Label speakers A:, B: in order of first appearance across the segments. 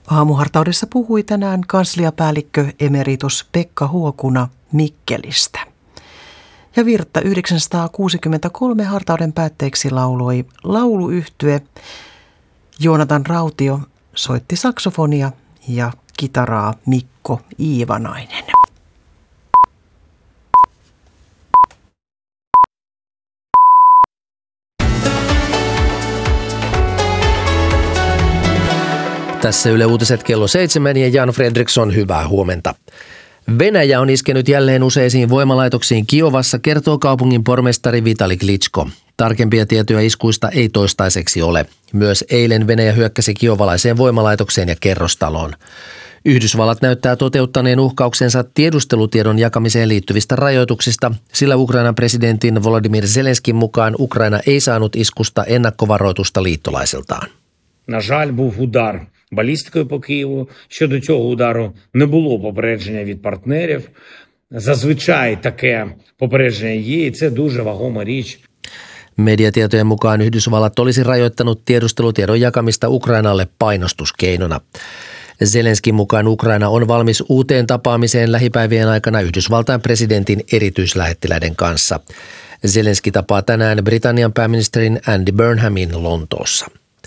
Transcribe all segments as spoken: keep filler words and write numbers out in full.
A: Aamuhartaudessa puhui tänään kansliapäällikkö emeritus Pekka Huokuna Mikkelistä. Ja Virta yhdeksänsataakuusikymmentäkolme hartauden päätteeksi lauloi lauluyhtye. Joonatan Rautio soitti saksofonia ja kitaraa Mikko Iivanainen.
B: Tässä Yle Uutiset kello seitsemän ja Jan Fredriksson, hyvää huomenta. Venäjä on iskenyt jälleen useisiin voimalaitoksiin Kiovassa, kertoo kaupungin pormestari Vitali Klitschko. Tarkempia tietoja iskuista ei toistaiseksi ole. Myös eilen Venäjä hyökkäsi kiovalaiseen voimalaitokseen ja kerrostaloon. Yhdysvallat näyttää toteuttaneen uhkauksensa tiedustelutiedon jakamiseen liittyvistä rajoituksista, sillä Ukrainan presidentin Volodymyr Zelenskin mukaan Ukraina ei saanut iskusta ennakkovaroitusta liittolaisiltaan.
C: На жаль, був удар балістикою по Києву. Щодо цього удару не було попередження від партнерів. Зазвичай таке попередження є, і це дуже вагома річ.
B: Mediatietojen mukaan Yhdysvallat olisi rajoittanut tiedustelutiedon jakamista Ukrainalle painostuskeinona. Zelenskin mukaan Ukraina on valmis uuteen tapaamiseen lähipäivien aikana Yhdysvaltain presidentin erityislähettiläiden kanssa. Zelenski tapaa tänään Britannian pääministerin Andy Burnhamin Lontoossa.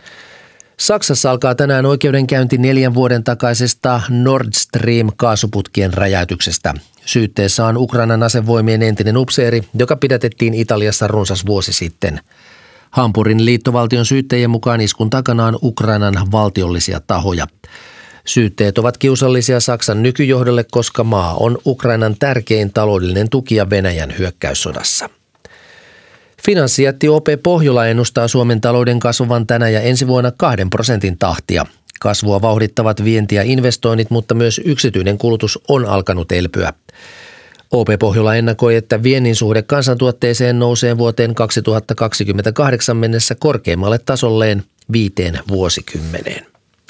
B: Saksassa alkaa tänään oikeudenkäynti neljän vuoden takaisesta Nord Stream-kaasuputkien räjäytyksestä. Syytteessä on Ukrainan asevoimien entinen upseeri, joka pidätettiin Italiassa runsas vuosi sitten. Hampurin liittovaltion syyttäjien mukaan iskun takana on Ukrainan valtiollisia tahoja. Syytteet ovat kiusallisia Saksan nykyjohdolle, koska maa on Ukrainan tärkein taloudellinen tukija Venäjän hyökkäyssodassa. Finanssijätti O P Pohjola ennustaa Suomen talouden kasvavan tänä ja ensi vuonna kahden prosentin tahtia. Kasvua vauhdittavat vienti ja investoinnit, mutta myös yksityinen kulutus on alkanut elpyä. O P Pohjola ennakoi, että viennin suhde kansantuotteeseen nousee vuoteen kaksituhattakaksikymmentäkahdeksan mennessä korkeimmalle tasolleen viiteen vuosikymmeneen.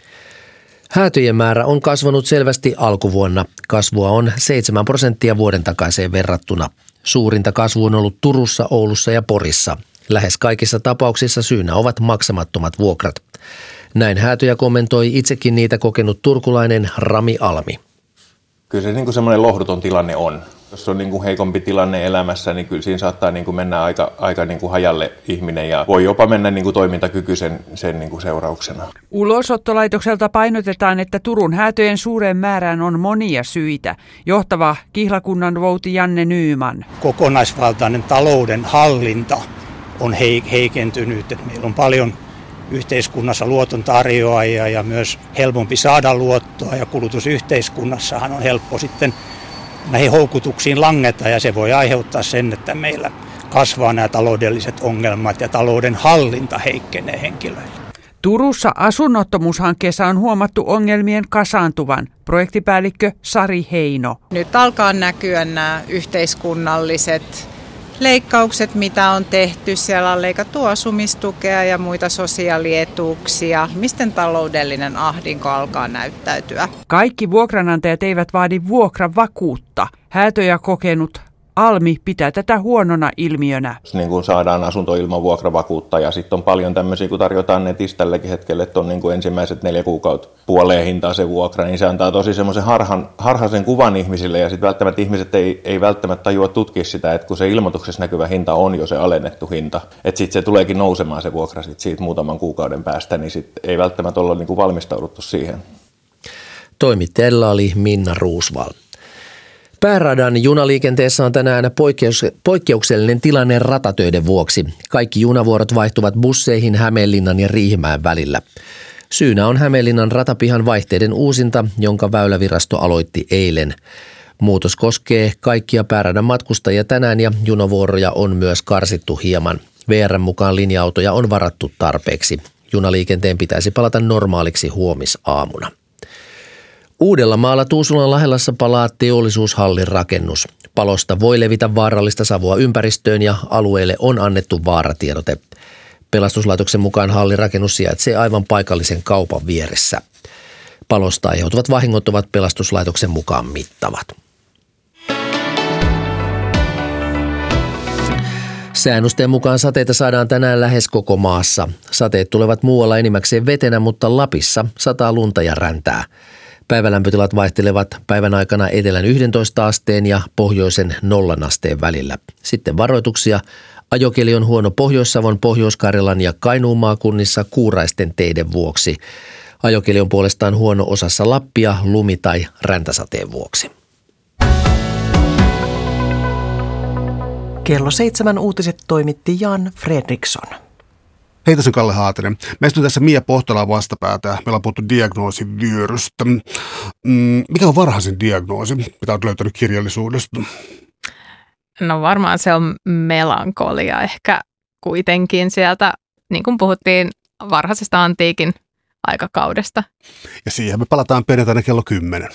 B: Häätöjen määrä on kasvanut selvästi alkuvuonna. Kasvua on seitsemän prosenttia vuoden takaiseen verrattuna. Suurinta kasvu on ollut Turussa, Oulussa ja Porissa. Lähes kaikissa tapauksissa syynä ovat maksamattomat vuokrat. Näin häätöjä kommentoi itsekin niitä kokenut turkulainen Rami Almi.
D: Kyllä se niin kuin semmoinen lohduton tilanne on. Jos on niin kuin heikompi tilanne elämässä, niin kyllä siinä saattaa niin kuin mennä aika, aika niin kuin hajalle ihminen ja voi jopa mennä niin kuin toimintakyky sen, sen niin kuin seurauksena.
E: Ulosottolaitokselta painotetaan, että Turun häätöjen suureen määrään on monia syitä. Johtava kihlakunnan vouti Janne Nyyman.
F: Kokonaisvaltainen talouden hallinta on heikentynyt. Että meillä on paljon yhteiskunnassa luoton tarjoajia ja myös helpompi saada luottoa ja kulutusyhteiskunnassahan on helppo sitten näihin houkutuksiin langeta ja se voi aiheuttaa sen, että meillä kasvaa nämä taloudelliset ongelmat ja talouden hallinta heikkenee henkilöillä.
E: Turussa asunnottomuushankkeessa on huomattu ongelmien kasaantuvan. Projektipäällikkö Sari Heino.
G: Nyt alkaa näkyä nämä yhteiskunnalliset leikkaukset, mitä on tehty. Siellä on leikattu asumistukea ja muita sosiaalietuuksia. Miten taloudellinen ahdinko alkaa näyttäytyä?
E: Kaikki vuokranantajat eivät vaadi vuokravakuutta. Häätöjä kokenut Almi pitää tätä huonona ilmiönä.
D: Niin kuin saadaan asunto ilman vuokravakuutta ja sitten on paljon tämmöisiä, kun tarjotaan netistä tälläkin hetkellä, että on niin kuin ensimmäiset neljä kuukautta puoleen hintaa se vuokra, niin se antaa tosi semmoisen harhan, harhaisen kuvan ihmisille ja sitten välttämättä ihmiset ei, ei välttämättä tajua tutkia sitä, että kun se ilmoituksessa näkyvä hinta on jo se alennettu hinta, että sitten se tuleekin nousemaan se vuokra sit siitä muutaman kuukauden päästä, niin sitten ei välttämättä olla niin kuin valmistauduttu siihen.
B: Toimittajalla oli Minna Ruusval. Pääradan junaliikenteessä on tänään poikkeus, poikkeuksellinen tilanne ratatöiden vuoksi. Kaikki junavuorot vaihtuvat busseihin Hämeenlinnan ja Riihimäen välillä. Syynä on Hämeenlinnan ratapihan vaihteiden uusinta, jonka Väylävirasto aloitti eilen. Muutos koskee kaikkia pääradan matkustajia tänään ja junavuoroja on myös karsittu hieman. V R:n mukaan linja-autoja on varattu tarpeeksi. Junaliikenteen pitäisi palata normaaliksi huomisaamuna. Uudellamaalla Tuusulan Lahellassa palaa teollisuushallin rakennus. Palosta voi levitä vaarallista savua ympäristöön ja alueelle on annettu vaaratiedote. Pelastuslaitoksen mukaan hallin rakennus sijaitsee aivan paikallisen kaupan vieressä. Palosta aiheutuvat vahingot ovat pelastuslaitoksen mukaan mittavat. Säännösten mukaan sateita saadaan tänään lähes koko maassa. Sateet tulevat muualla enimmäkseen vetenä, mutta Lapissa sataa lunta ja räntää. Päivälämpötilat vaihtelevat päivän aikana etelän yhdentoista asteen ja pohjoisen nollan asteen välillä. Sitten varoituksia. Ajokeli on huono Pohjois-Savon, Pohjois-Karjalan ja Kainuun maakunnissa kuuraisten teiden vuoksi. Ajokeli on puolestaan huono osassa Lappia lumi- tai räntäsateen vuoksi.
A: Kello seitsemän uutiset toimitti Jan Fredriksson.
H: Hei, tässä on Kalle Haatinen. Mä istun tässä Mia Pohtolaan vastapäätä. Meillä on puhuttu diagnoosivyörystä. Mm, mikä on varhaisin diagnoosi, mitä olet löytänyt kirjallisuudesta?
I: No varmaan se on melankolia ehkä kuitenkin sieltä, niin kuin puhuttiin, varhaisesta antiikin aikakaudesta.
H: Ja siihen me palataan perjantaina kello kymmenen.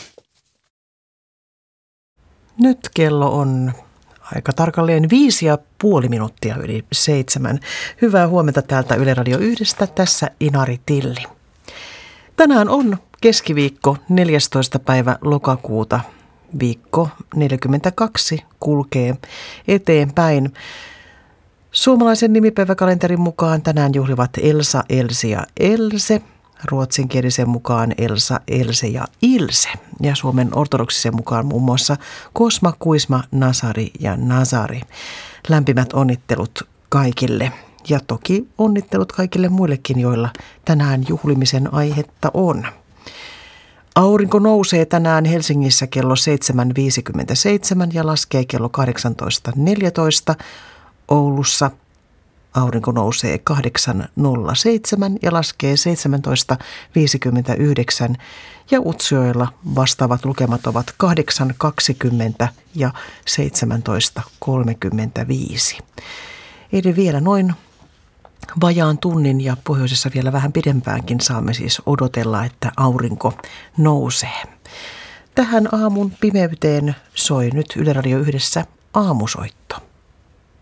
A: Nyt kello on aika tarkalleen viisi ja puoli minuuttia yli seitsemän. Hyvää huomenta täältä Yle Radio yhdestä. Tässä Inari Tilli. Tänään on keskiviikko neljästoista päivä lokakuuta. Viikko neljäkymmentäkaksi kulkee eteenpäin. Suomalaisen nimipäiväkalenterin mukaan tänään juhlivat Elsa, Elsi ja Else. Ruotsinkielisen mukaan Elsa, Else ja Ilse. Ja Suomen ortodoksisen mukaan muun muassa Kosma, Kuisma, Nasari ja Nasari. Lämpimät onnittelut kaikille. Ja toki onnittelut kaikille muillekin, joilla tänään juhlimisen aihetta on. Aurinko nousee tänään Helsingissä kello seitsemän viisikymmentäseitsemän ja laskee kello kahdeksantoista neljätoista. Oulussa aurinko nousee kahdeksan nolla seitsemän ja laskee seitsemäntoista viisikymmentäyhdeksän. Ja Utsjoella vastaavat lukemat ovat kahdeksan kaksikymmentä ja seitsemäntoista kolmekymmentäviisi. Eli vielä noin vajaan tunnin ja pohjoisessa vielä vähän pidempäänkin saamme siis odotella, että aurinko nousee. Tähän aamun pimeyteen soi nyt Yle Radio yhdessä aamusoitto.